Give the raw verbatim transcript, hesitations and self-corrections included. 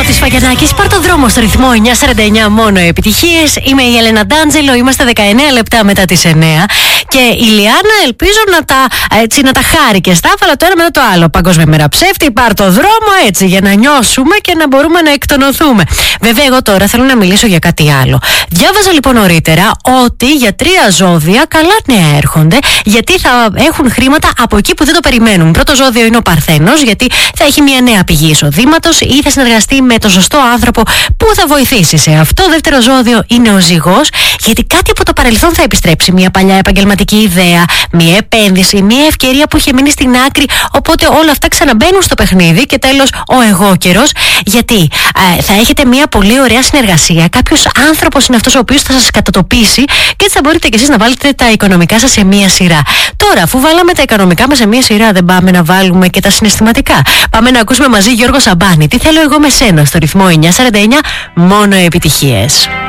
Κωστής Φαγιανάκης, πάρ' το δρόμο στο ρυθμό εννιά σαράντα εννιά, μόνο επιτυχίες. Είμαι η Έλενα Ντάντζελο, είμαστε δεκαεννέα λεπτά μετά τις εννέα. Και η Λιάννα ελπίζω να τα, έτσι, να τα χάρει και στάφαλα το ένα μετά το άλλο. Παγκόσμια μέρα ψεύτη, πάρ' το δρόμο έτσι για να νιώσουμε και να μπορούμε να εκτονωθούμε. Βέβαια, εγώ τώρα θέλω να μιλήσω για κάτι άλλο. Διάβαζα λοιπόν νωρίτερα ότι για τρία ζώδια καλά νέα έρχονται, γιατί θα έχουν χρήματα από εκεί που δεν το περιμένουμε. Πρώτο ζώδιο είναι ο Παρθένος, γιατί θα έχει μια νέα πηγή εισοδήματος ή θα συνεργαστεί με το σωστό άνθρωπο που θα βοηθήσει σε αυτό. Δεύτερο ζώδιο είναι ο Ζυγός, γιατί κάτι από το παρελθόν θα επιστρέψει. Μια παλιά επαγγελματική ιδέα, μια επένδυση, μια ευκαιρία που είχε μείνει στην άκρη. Οπότε όλα αυτά ξαναμπαίνουν στο παιχνίδι. Και τέλος, ο εγώκερος, γιατί ε, θα έχετε μια πολύ ωραία συνεργασία. Κάποιος άνθρωπος είναι αυτός ο οποίος θα σας κατατοπίσει και έτσι θα μπορείτε κι εσείς να βάλετε τα οικονομικά σας σε μια σειρά. Τώρα, αφού βάλαμε τα οικονομικά μας σε μια σειρά, δεν πάμε να βάλουμε και τα συναισθηματικά? Πάμε να ακούσουμε μαζί Γιώργο Σαμπάνη. Τι θέλω εγώ με σένα στο ρυθμό εννιά σαράντα εννιά, μόνο επιτυχίες.